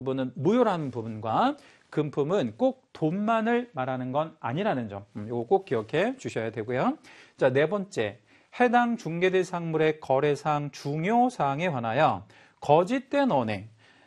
부분은 무효라는 부분과 금품은 꼭 돈만을 말하는 건 아니라는 점, 이거 꼭 기억해 주셔야 되고요. 자, 네 번째, 해당 중개대상물의 거래상 중요사항에 관하여 거짓된 언행,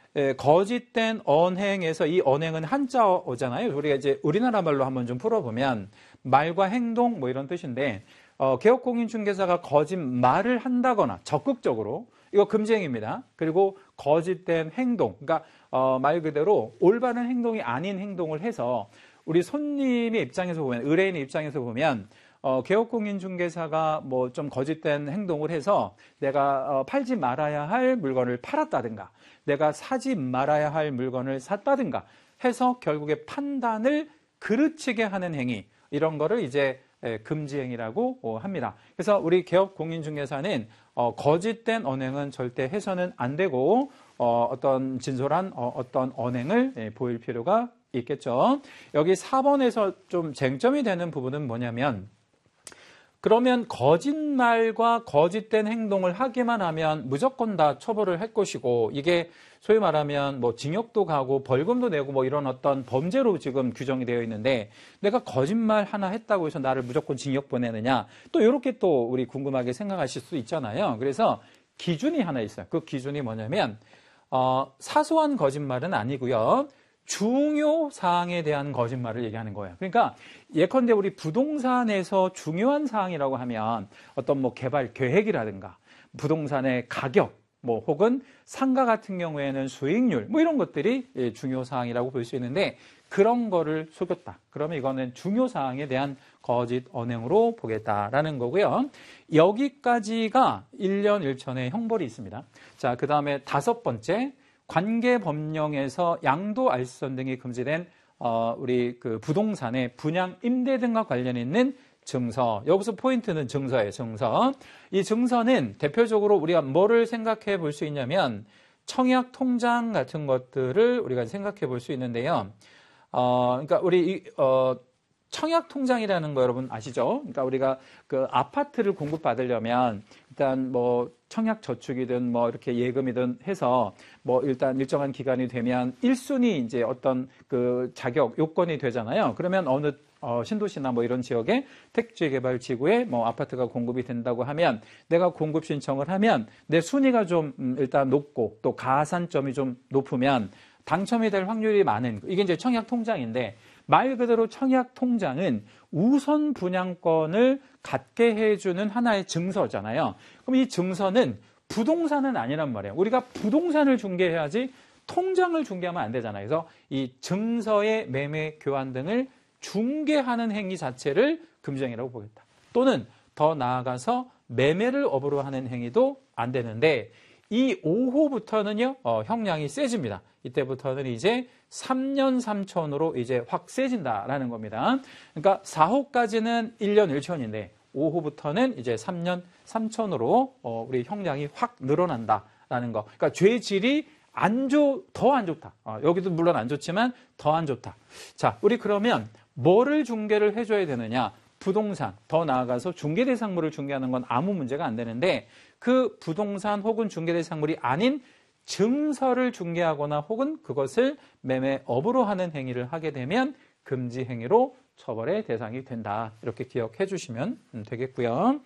거짓된 언행에서 이 언행은 한자어잖아요. 우리가 이제 우리나라 말로 한번 좀 풀어보면 말과 행동 뭐 이런 뜻인데 개업공인중개사가 거짓말을 한다거나 적극적으로 이거 금지행위입니다. 그리고 거짓된 행동, 그러니까 말 그대로 올바른 행동이 아닌 행동을 해서 우리 손님의 입장에서 보면, 의뢰인의 입장에서 보면 개업공인중개사가 뭐 좀 거짓된 행동을 해서 내가 팔지 말아야 할 물건을 팔았다든가 내가 사지 말아야 할 물건을 샀다든가 해서 결국에 판단을 그르치게 하는 행위, 이런 거를 이제 금지행위라고 합니다. 그래서 우리 개업공인중개사는 거짓된 언행은 절대 해서는 안 되고 어떤 진솔한 어떤 언행을 보일 필요가 있겠죠. 여기 4번에서 좀 쟁점이 되는 부분은 뭐냐면, 그러면 거짓말과 거짓된 행동을 하기만 하면 무조건 다 처벌을 할 것이고, 이게 소위 말하면 뭐 징역도 가고 벌금도 내고 뭐 이런 어떤 범죄로 지금 규정이 되어 있는데, 내가 거짓말 하나 했다고 해서 나를 무조건 징역 보내느냐, 또 이렇게 또 우리 궁금하게 생각하실 수 있잖아요. 그래서 기준이 하나 있어요. 그 기준이 뭐냐면 사소한 거짓말은 아니고요, 중요 사항에 대한 거짓말을 얘기하는 거예요. 그러니까 예컨대 우리 부동산에서 중요한 사항이라고 하면 어떤 뭐 개발 계획이라든가 부동산의 가격, 뭐 혹은 상가 같은 경우에는 수익률, 뭐 이런 것들이 중요 사항이라고 볼 수 있는데, 그런 거를 속였다. 그러면 이거는 중요 사항에 대한 거짓 언행으로 보겠다라는 거고요. 여기까지가 1년 1천의 형벌이 있습니다. 자, 그 다음에 5번째, 관계법령에서 양도알선 등이 금지된 우리 그 부동산의 분양, 임대 등과 관련 있는 증서. 여기서 포인트는 증서예요. 증서. 이 증서는 대표적으로 우리가 뭐를 생각해 볼 수 있냐면 청약 통장 같은 것들을 우리가 생각해 볼 수 있는데요. 그러니까 우리 청약 통장이라는 거 여러분 아시죠? 그러니까 우리가 그 아파트를 공급받으려면 일단 뭐 청약 저축이든 뭐 이렇게 예금이든 해서 뭐 일단 일정한 기간이 되면 1순위 이제 어떤 그 자격 요건이 되잖아요. 그러면 어느 신도시나 뭐 이런 지역에 택지개발지구에 뭐 아파트가 공급이 된다고 하면 내가 공급 신청을 하면 내 순위가 좀 일단 높고 또 가산점이 좀 높으면 당첨이 될 확률이 많은, 이게 이제 청약 통장인데, 말 그대로 청약 통장은 우선 분양권을 갖게 해주는 하나의 증서잖아요. 그럼 이 증서는 부동산은 아니란 말이에요. 우리가 부동산을 중개해야지 통장을 중개하면 안 되잖아요. 그래서 이 증서의 매매, 교환 등을 중개하는 행위 자체를 금지행위라고 보겠다. 또는 더 나아가서 매매를 업으로 하는 행위도 안 되는데, 이 5호부터는요 형량이 세집니다. 이때부터는 이제 3년 3천으로 이제 확 세진다라는 겁니다. 그러니까 4호까지는 1년 1천인데 5호부터는 이제 3년 3천으로 우리 형량이 확 늘어난다라는 거. 그러니까 죄질이 더 안 좋다. 여기도 물론 안 좋지만 더 안 좋다. 자, 우리 그러면 뭐를 중개를 해줘야 되느냐? 부동산, 더 나아가서 중개대상물을 중개하는 건 아무 문제가 안 되는데, 그 부동산 혹은 중개대상물이 아닌 증서를 중개하거나 혹은 그것을 매매업으로 하는 행위를 하게 되면 금지 행위로 처벌의 대상이 된다. 이렇게 기억해 주시면 되겠고요.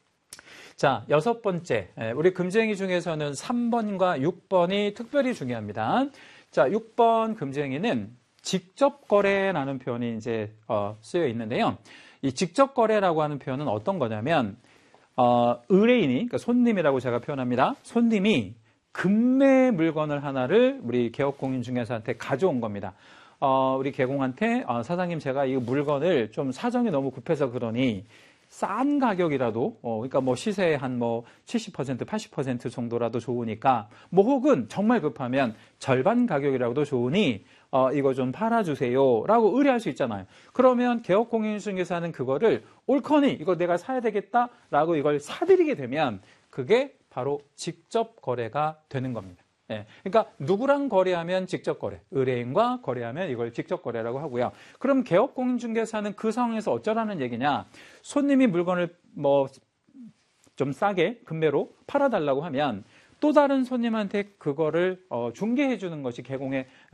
자, 6번째, 우리 금지행위 중에서는 3번과 6번이 특별히 중요합니다. 자, 6번 금지행위는 직접거래라는 표현이 이제 쓰여 있는데요. 이 직접거래라고 하는 표현은 어떤 거냐면 의뢰인이, 그러니까 손님이라고 제가 표현합니다. 손님이 금매 물건을 하나를 우리 개업공인중개사한테 가져온 겁니다. 우리 개공한테 사장님, 제가 이 물건을 좀 사정이 너무 급해서 그러니 싼 가격이라도 그러니까 뭐 시세의 한 뭐 70%, 80% 정도라도 좋으니까, 뭐 혹은 정말 급하면 절반 가격이라도 좋으니 이거 좀 팔아주세요 라고 의뢰할 수 있잖아요. 그러면 개업공인중개사는 그거를 옳거니 이거 내가 사야 되겠다 라고 이걸 사드리게 되면 그게 바로 직접 거래가 되는 겁니다. 예, 그러니까 누구랑 거래하면 직접 거래, 의뢰인과 거래하면 이걸 직접 거래라고 하고요. 그럼 개업공인중개사는 그 상황에서 어쩌라는 얘기냐? 손님이 물건을 뭐 좀 싸게 금매로 팔아달라고 하면 또 다른 손님한테 그거를 중개해 주는 것이 개공의